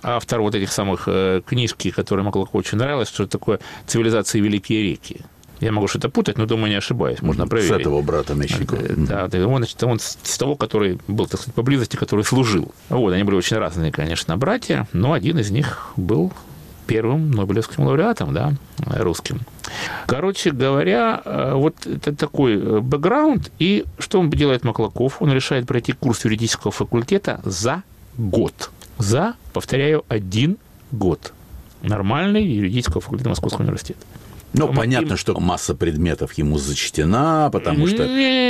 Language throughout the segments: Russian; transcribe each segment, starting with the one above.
автор вот этих самых книжки, которая Маклакову очень нравилась, что такое «Цивилизация и великие реки». Я могу что-то путать, но, думаю, не ошибаюсь. Можно проверить. С этого брата Мещерякова. Да, он с того, который был, так сказать, поблизости, который служил. Вот, они были очень разные, конечно, братья, но один из них был первым Нобелевским лауреатом, да, русским. Короче говоря, вот это такой бэкграунд. И что он делает Маклаков? Он решает пройти курс юридического факультета за год. Повторяю, 1 год. Нормальный юридического факультета Московского университета. Ну, понятно, что масса предметов ему зачтена, потому что...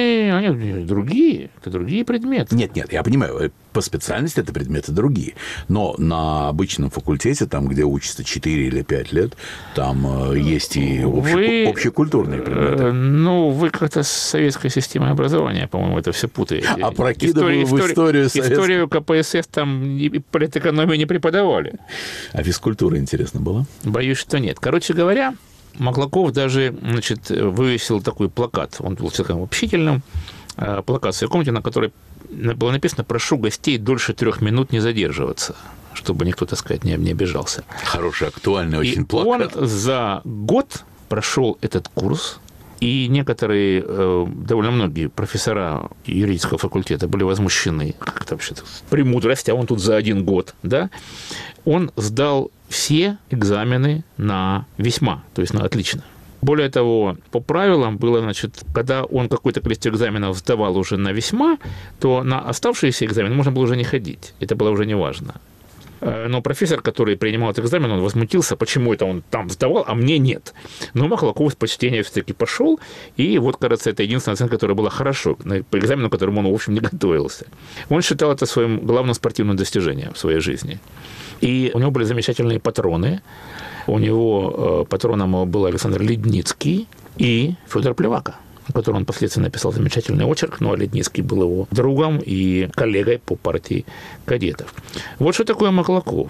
Они другие. Это другие предметы. Нет, я понимаю, по специальности это предметы другие. Но на обычном факультете, там, где учатся 4 или 5 лет, там есть и общекультурные предметы. Ну, вы как-то с советской системой образования, по-моему, это все путаете. Опрокидываю в историю советскую. Историю КПСС там и политэкономию не преподавали. А физкультура, интересно, была? Боюсь, что нет. Короче говоря, Маклаков даже, значит, вывесил такой плакат. Он был всегда общительным. Плакат в своей комнате, на которой было написано: «Прошу гостей дольше 3 минут не задерживаться», чтобы никто, так сказать, не обижался. Хороший, актуальный очень плакат. Он за год прошел этот курс, и некоторые, довольно многие профессора юридического факультета были возмущены. Как-то вообще-то премудрость, а он тут за 1 год, да? Он сдал все экзамены на весьма, то есть на отлично. Более того, по правилам было, значит, когда он какое-то количество экзаменов сдавал уже на весьма, то на оставшиеся экзамены можно было уже не ходить. Это было уже не важно. Но профессор, который принимал этот экзамен, он возмутился, почему это он там сдавал, а мне нет. Но Маклаков с почтения все-таки пошел, и вот, кажется, это единственная оценка, которая была хорошо, по экзамену, к которому он, в общем, не готовился. Он считал это своим главным спортивным достижением в своей жизни. И у него были замечательные патроны. У него патроном был Александр Ледницкий и Федор Плевака, о котором он впоследствии написал замечательный очерк, но Ледницкий был его другом и коллегой по партии кадетов. Вот что такое Маклаков.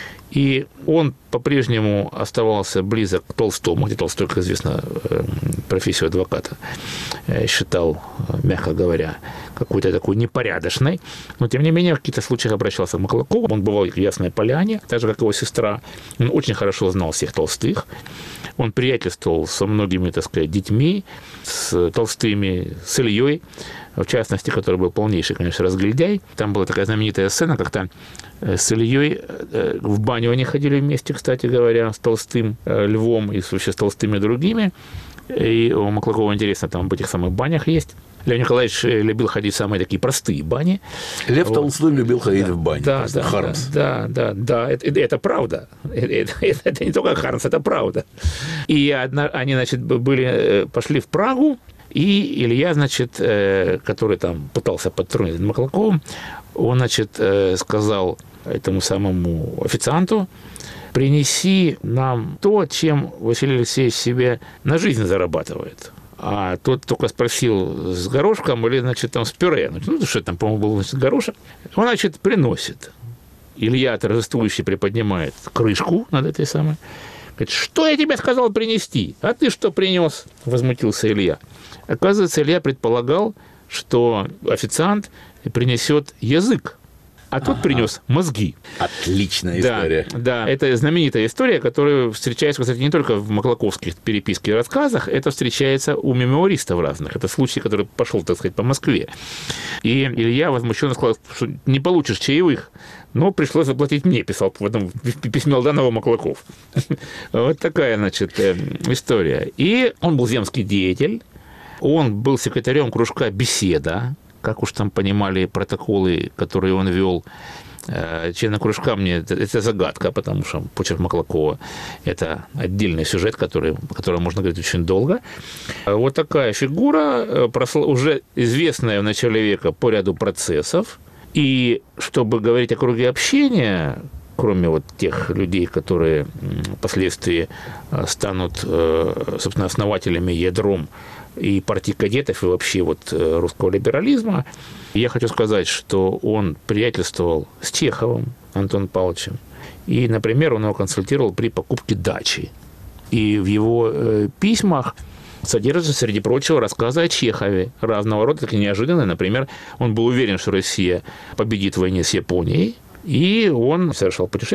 И он по-прежнему оставался близок к Толстому, где Толстой, как известно, профессию адвоката считал, мягко говоря, какой-то такой непорядочной. Но, тем не менее, в каких-то случаях обращался к Маклакову. Он бывал в Ясной Поляне, так же, как его сестра. Он очень хорошо знал всех Толстых. Он приятельствовал со многими, так сказать, детьми, с Толстыми, с Ильей, в частности, который был полнейший, конечно, разгильдяй. Там была такая знаменитая сцена, как-то с Ильей в баню они ходили вместе, кстати говоря, с Толстым Львом и вообще с Толстыми другими. И у Маклакова интересно, там в этих самых банях есть. Лев Николаевич любил ходить в самые такие простые бани. Лев Толстой любил ходить в баню. Да, Хармс. Да, это правда. Это не только Хармс, это правда. И они, значит, пошли в Прагу, и Илья, значит, который там пытался подтрунить Маклаковым, он, значит, сказал этому самому официанту: «Принеси нам то, чем Василий Алексеевич себе на жизнь зарабатывает». А тот только спросил: с горошком или, значит, там с пюре. Ну, что там, по-моему, был, значит, горошек. Он, значит, приносит. Илья торжествующе приподнимает крышку над этой самой. Говорит: «Что я тебе сказал принести? А ты что принес?» Возмутился Илья. Оказывается, Илья предполагал, что официант принесет язык, а тот принес мозги. Отличная история. Да, это знаменитая история, которая встречается, кстати, не только в маклаковских переписках и рассказах, это встречается у мемуаристов разных. Это случай, который пошел, так сказать, по Москве. И Илья возмущенно сказал, что не получишь чаевых, но пришлось заплатить мне, писал в этом письме Алданова Маклаков. Вот такая, значит, история. И он был земский деятель, он был секретарем кружка «Беседа», как уж там понимали протоколы, которые он вел. Члены кружка мне это загадка, потому что почерк Маклакова – это отдельный сюжет, о котором можно говорить очень долго. Вот такая фигура, уже известная в начале века по ряду процессов. И чтобы говорить о круге общения, кроме вот тех людей, которые впоследствии станут, собственно, основателями, ядром и партии кадетов, и вообще вот русского либерализма, я хочу сказать, что он приятельствовал с Чеховым Антоном Павловичем. И, например, он его консультировал при покупке дачи. И в его письмах содержатся, среди прочего, рассказы о Чехове разного рода, такие неожиданные. Например, он был уверен, что Россия победит в войне с Японией, и он совершал путешествие